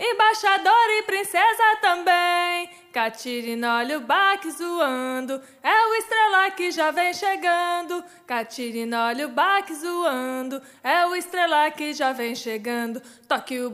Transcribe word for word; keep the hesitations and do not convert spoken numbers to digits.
embaixador e princesa também. Catirina, olha o baque zoando, é o Estrela que já vem chegando. Catirina, olha o baque zoando, é o Estrela que já vem chegando. Toque o